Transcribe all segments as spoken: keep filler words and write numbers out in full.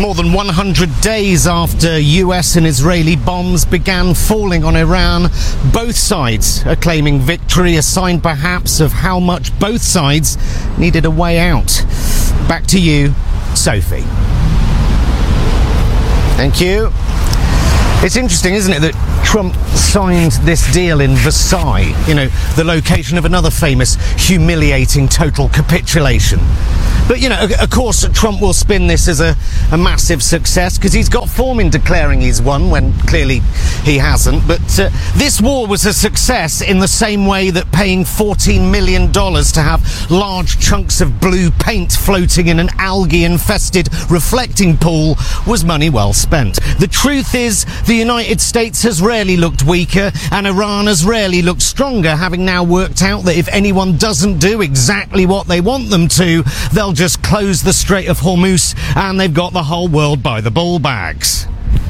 More than one hundred days after U S and Israeli bombs began falling on Iran, both sides are claiming victory, a sign perhaps of how much both sides needed a way out. Back to you, Sophie. Thank you. It's interesting, isn't it, that Trump signed this deal in Versailles, you know, the location of another famous humiliating total capitulation. But, you know, of course, Trump will spin this as a, a massive success because he's got form in declaring he's won when clearly he hasn't. But uh, this war was a success in the same way that paying fourteen million dollars to have large chunks of blue paint floating in an algae-infested reflecting pool was money well spent. The truth is, the United States has rarely looked weaker and Iran has rarely looked stronger, having now worked out that if anyone doesn't do exactly what they want them to, they'll just close the Strait of Hormuz and they've got the whole world by the ball bags.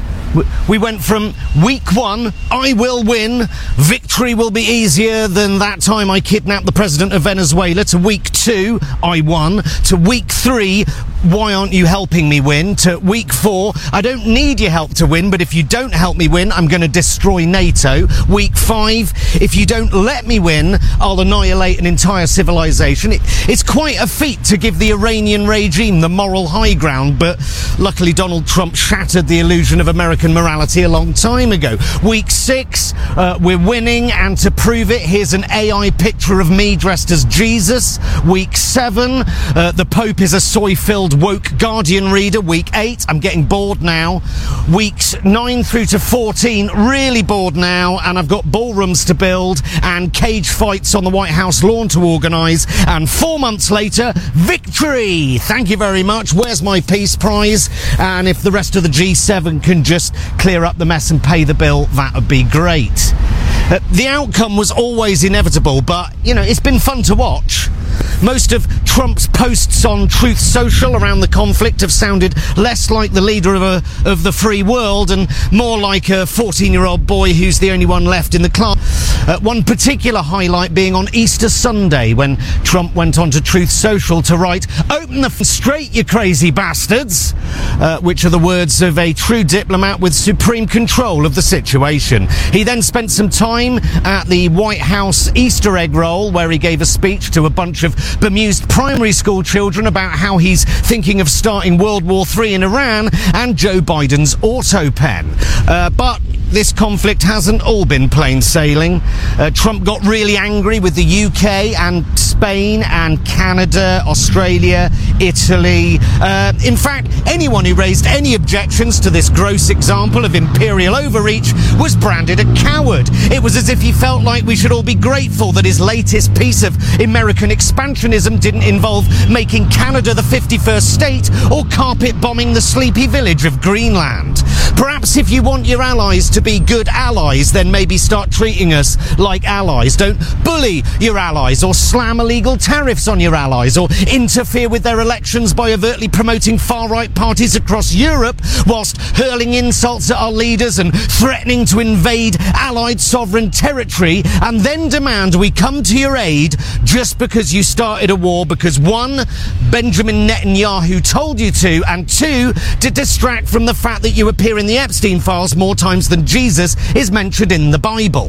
We went from week one, I will win, victory will be easier than that time I kidnapped the president of Venezuela, to week two, I won, to week three, why aren't you helping me win, to week four, I don't need your help to win, but if you don't help me win, I'm going to destroy NATO. Week five, if you don't let me win, I'll annihilate an entire civilization. It, it's quite a feat to give the Iranian regime the moral high ground, but luckily Donald Trump shattered the illusion of American morality a long time ago. Week six, uh, we're winning, and to prove it, here's an A I picture of me dressed as Jesus. Week seven, uh, the Pope is a soy-filled woke Guardian reader. Week eight, I'm getting bored now. Weeks nine through to fourteen, really bored now, and I've got ballrooms to build and cage fights on the White House lawn to organise, and four months later, victory! Thank you very much. Where's my peace prize? And if the rest of the G seven can just clear up the mess and pay the bill, that would be great. Uh, the outcome was always inevitable, but, you know, it's been fun to watch. Most of Trump's posts on Truth Social around the conflict have sounded less like the leader of a, of the free world and more like a fourteen-year-old boy who's the only one left in the class. Uh, one particular highlight being on Easter Sunday, when Trump went on to Truth Social to write, "Open the f*** straight, you crazy bastards," uh, which are the words of a true diplomat with supreme control of the situation. He then spent some time at the White House Easter egg roll, where he gave a speech to a bunch of bemused primary school children about how he's thinking of starting World War Three in Iran and Joe Biden's auto pen. Uh, but this conflict hasn't all been plain sailing. Uh, Trump got really angry with the U K and Spain and Canada, Australia, Italy. Uh, in fact, anyone who raised any objections to this gross example of imperial overreach was branded a coward. It was as if he felt like we should all be grateful that his latest piece of American expansionism didn't involve making Canada the fifty-first state or carpet bombing the sleepy village of Greenland. Perhaps if you want your allies to be good allies, then maybe start treating us like allies. Don't bully your allies or slam illegal tariffs on your allies or interfere with their elections by overtly promoting far-right parties across Europe whilst hurling insults at our leaders and threatening to invade allied sovereign territory and then demand we come to your aid just because you started a war because, one, Benjamin Netanyahu told you to, and two, to distract from the fact that you appear in the Epstein files more times than Jesus is mentioned in the Bible.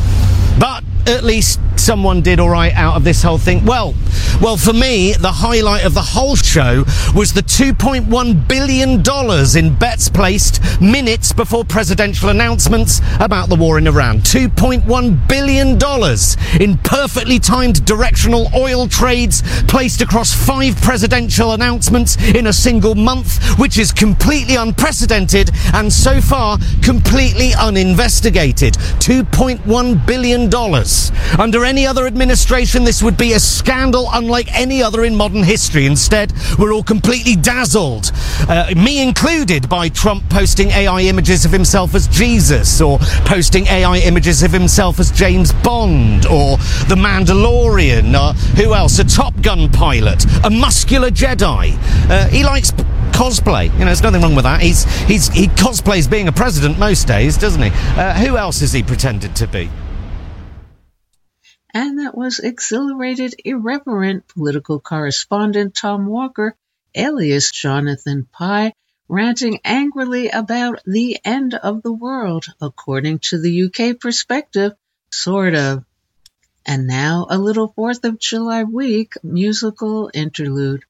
But at least someone did all right out of this whole thing. Well, well, for me, the highlight of the whole show was the two point one billion dollars in bets placed minutes before presidential announcements about the war in Iran. two point one billion dollars in perfectly timed directional oil trades placed across five presidential announcements in a single month, which is completely unprecedented and so far completely uninvestigated. two point one billion dollars. Under any other administration, this would be a scandal unlike any other in modern history. Instead, we're all completely dazzled, uh, me included, by Trump posting A I images of himself as Jesus, or posting A I images of himself as James Bond, or the Mandalorian, or who else? A Top Gun pilot, a muscular Jedi. Uh, he likes cosplay. You know, there's nothing wrong with that. He's he's he cosplays being a president most days, doesn't he? Uh, who else has he pretended to be? And that was exhilarated, irreverent political correspondent Tom Walker, alias Jonathan Pye, ranting angrily about the end of the world, according to the U K perspective, sort of. And now a little fourth of July week musical interlude.